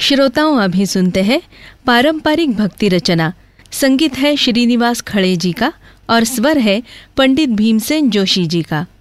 श्रोताओं, अभी सुनते हैं पारंपरिक भक्ति रचना। संगीत है श्रीनिवास खड़े जी का और स्वर है पंडित भीमसेन जोशी जी का।